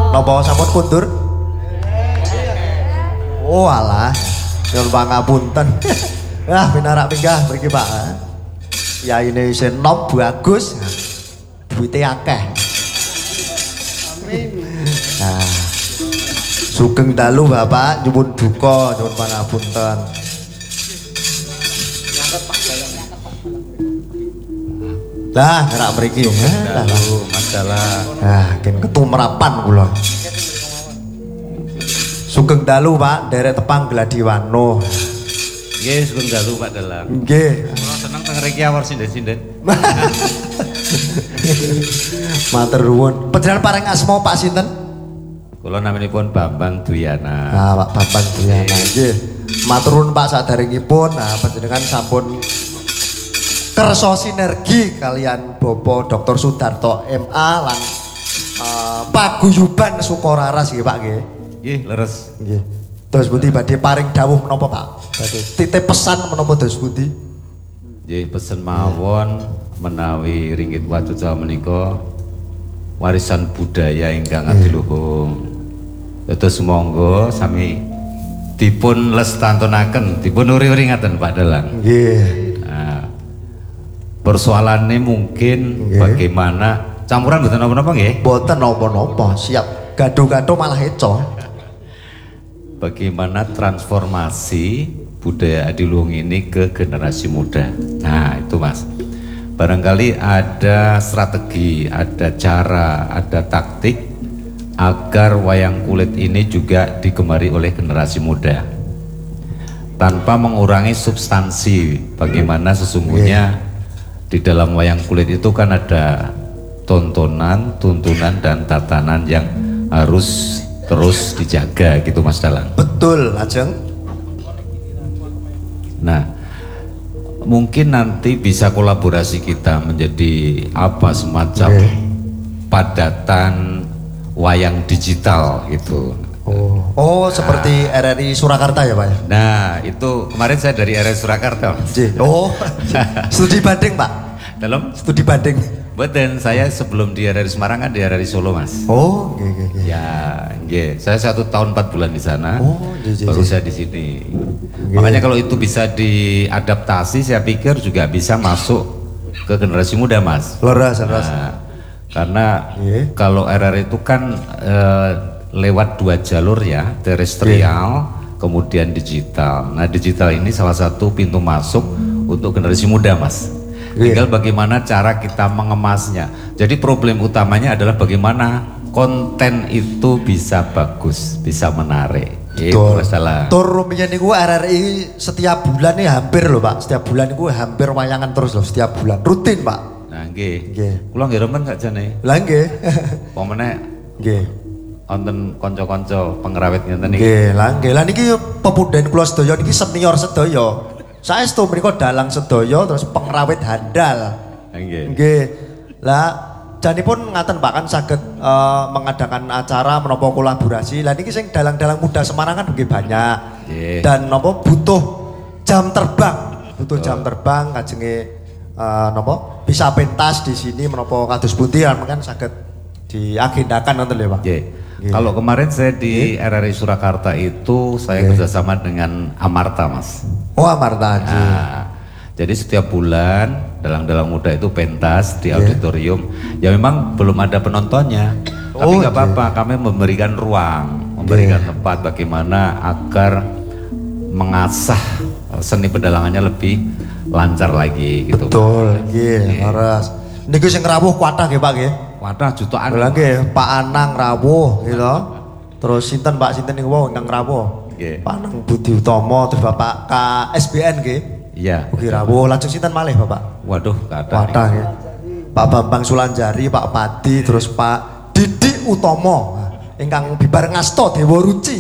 Napa sampun kundur? Oh alah, nyuwun pangapunten. Ah, pinarak pinggah mriki Pak. Ya ini isih nom bagus. Duite akeh. Amin. Nah. Sugeng dalu Bapak, nyuwun duka, nyuwun pangapunten. Lah, ngerak mriki ya. Masalah. Nah, ken ketumrapan kula. Sugeng dalu Pak, derek tepang Gladiwano. Nggih, sugeng dalu Pak Dalang. Nggih. Kula seneng teng mriki awar sinden-sinden. Matur nuwun. Panjenengan paring asma Pak sinten? Kula naminipun Bambang Duyana. Nah, Pak Bambang Duyana. Nggih. Matur nuwun Pak saderengipun. Nah, panjenengan sampun kersa sinergi kalian Bapak Dr. Sudarto MA lan paguyuban Sukoraras nggih Pak nggih. Nggih, leres. Nggih. Terus pundi badhe paring dawuh menapa Pak? Badhe titip pesan menapa dos pundi? Nggih, pesen mawon menawi ringgit wacuca menika warisan budaya ingkang adiluhung. Dados monggo sami dipun lestantunaken, dipun uri-uri ngaten Pak Dalang. Nggih. Nah, persoalannya mungkin bagaimana campuran mboten napa-napa nggih? Mboten napa-napa, siap gaduh-gaduh malah eco. Bagaimana transformasi budaya adiluhung ini ke generasi muda. Nah, itu Mas. Barangkali ada strategi, ada cara, ada taktik agar wayang kulit ini juga digemari oleh generasi muda. Tanpa mengurangi substansi bagaimana sesungguhnya di dalam wayang kulit itu kan ada tontonan, tuntunan dan tatanan yang harus terus dijaga gitu Mas Dalang. Betul, Ajeng. Nah, mungkin nanti bisa kolaborasi kita menjadi apa semacam padatan wayang digital gitu. Oh, seperti RRI Surakarta ya Pak ya? Nah, itu kemarin saya dari RRI Surakarta. Oh, studi banding Pak? Dalam studi banding. Betul, saya sebelum di RRI Semarang kan di RRI Solo Mas. Oh, nggih. Ya, nggih. Saya 1 tahun 4 bulan di sana. Oh, baru saya di sini. Makanya kalau itu bisa diadaptasi, saya pikir juga bisa masuk ke generasi muda Mas. Leras. Nah, karena kalau RRI itu kan lewat 2 jalur ya, terestrial, kemudian digital. Nah, digital ini salah satu pintu masuk untuk generasi muda Mas. Tinggal bagaimana cara kita mengemasnya. Jadi problem utamanya adalah bagaimana konten itu bisa bagus, bisa menarik. Betul. Tur rumiyin niku RRI setiap bulan nih hampir loh Pak. Setiap bulan niku hampir wayangan terus loh setiap bulan. Rutin Pak. Nah, nggih. Kula nggih remen gak jane. Lah nggih. Pomene nggih. Wonten kanca-kanca pengrawit ngenten niki. Nggih, lah nggih. Lah niki pepundhen kula sedaya niki senior sedaya. Saestu menika dalang sedaya terus pengrawit handal. Nggih. Lah janipun ngaten Pak kan saged mengadakan acara menapa kolaborasi. Lah niki sing dalang-dalang muda Semarang kan nggih banyak. Dan napa butuh jam terbang. Butuh jam terbang kajenge napa bisa pentas di sini menapa kados pundi kan saged diagendakan nonton lho Pak. Kalau kemarin saya di RRI Surakarta itu saya kerjasama dengan Amarta Mas. Oh Amarta. Nah, jadi setiap bulan dalang-dalang muda itu pentas di auditorium. Ya memang belum ada penontonnya. Tapi nggak apa-apa, kami memberikan ruang, memberikan tempat bagaimana agar mengasah seni pedalangannya lebih lancar lagi gitu. Betul, nggih, leres. Niku sing rawuh kuatah nggih Pak nggih. Kuatah jutaan. Lha nggih, Pak Anang rawuh gitu. Terus sinten Pak sinten niku wau ingkang rawuh. Nggih. Pak Anang Budi Utomo terus Bapak KSBN nggih. Iya. Ugi rawuh, lajeng sinten malih Bapak? Waduh, gak ada. Kuatah nggih. Pak Bambang Sulanjari, Pak Padi, terus Pak Didik Utomo. Ingkang bibar ngasta Dewa Ruci.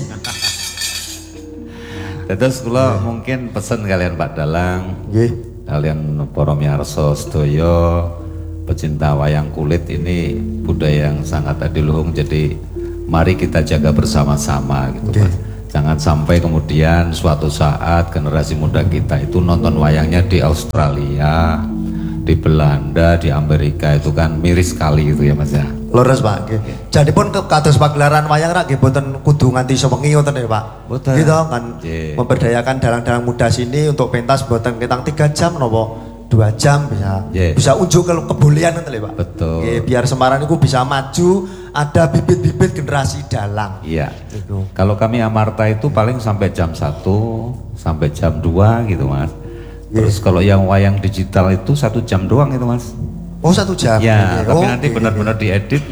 Terus kula mungkin pesen kalian Pak Dalang. Nggih. Kalian para miyarsa sedaya pecinta wayang kulit ini budaya yang sangat adiluhung, jadi mari kita jaga bersama-sama gitu Mas. Jangan sampai kemudian suatu saat generasi muda kita itu nonton wayangnya di Australia, di Belanda, di Amerika itu kan miris sekali gitu ya Mas ya. Leres Pak nggih. Jadi pun kados pagelaran wayang rak nggih boten kudu nganti sewengi ngoten ya Pak. Boten. Gitu kan memberdayakan dalang-dalang muda sini untuk pentas boten ketang 3 jam napa 2 jam bisa. Bisa unjuk kebolehan ngoten lho Pak. Betul. Nggih biar Semarang itu bisa maju, ada bibit-bibit generasi dalang. Iya. Kalau kami Amarta itu paling sampai jam 1 sampai jam 2 gitu Mas. Terus kalau yang wayang digital itu 1 jam doang itu Mas. Oh 1 jam. Ya, tapi nanti benar-benar diedit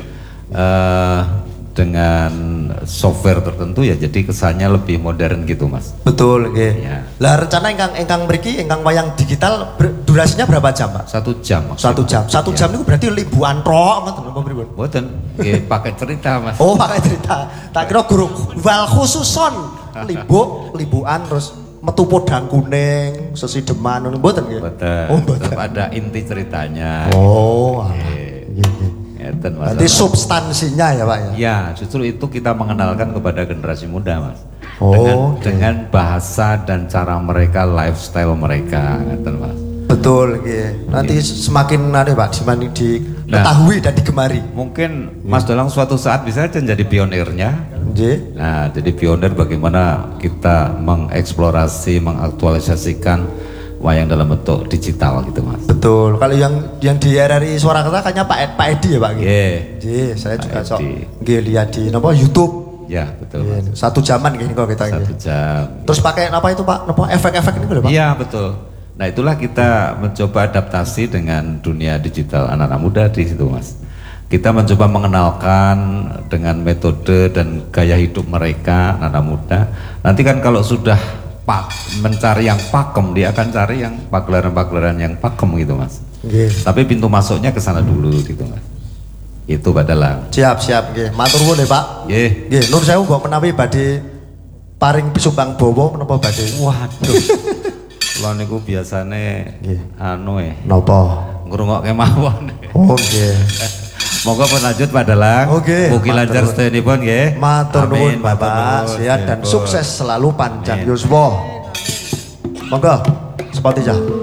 dengan software tertentu ya, jadi kesannya lebih modern gitu Mas. Betul, nggih. Ya. Lah rencana ingkang mriki ingkang wayang digital durasinya berapa jam Pak? 1 jam. 1 jam. 1 jam itu berarti libuan tok ngoten apa pripun? Mboten, nggih pakai cerita Mas. Oh, pakai cerita. Tak kira guru wal khususon libuan terus metu podang kuning, sesideman ngono mboten nggih. Mboten. Oh, mboten. Tetap ada inti ceritanya. Oh, Ngeten Mas. berarti substansinya ya Pak ya. Ya, justru itu kita mengenalkan kepada generasi muda Mas. Oh, dengan bahasa dan cara mereka, lifestyle mereka, ngeten Mas. Betul nggih. Nanti semakin Pak, semakin diketahui dan digemari. Mungkin Mas Dalang suatu saat bisa aja jadi pionirnya. Nggih. Nah, jadi pionir bagaimana kita mengeksplorasi, mengaktualisasikan wayang dalam bentuk digital gitu Mas. Betul. Kalau yang di RRI Surakarta kayaknya Pak Edi ya Pak. Nggih. Saya Pak juga sok Edi. nggih lihat di YouTube. Ya, betul Mas. 1 jaman gini kok kita 1 jam. Terus pakai apa itu Pak? Apa efek-efek ini lho Pak? Iya, betul. Nah, itulah kita mencoba adaptasi dengan dunia digital anak-anak muda di situ Mas. Kita mencoba mengenalkan dengan metode dan gaya hidup mereka, anak-anak muda. Nanti kan kalau sudah mencari yang pakem, dia akan cari yang pagelaran-pagelaran yang pakem gitu Mas. Nggih. Tapi pintu masuknya ke sana dulu gitu Mas. Itu Pak Dalang. Siap nggih. Matur nuwun ya Pak. Nggih. Nggih, nuwun sewu mbok menawi badhe paring pisumbang bawa menapa badhe. Waduh. Kula niku biasane anu napa? Ngrungokke mawon. Oh nggih. Monggo pun lanjut Pak Dalang. Oke. Mugi lancar sedayanipun nggih. Matur nuwun Amin, Bapak, sehat dan sukses selalu panjang yuswa. Monggo, sepati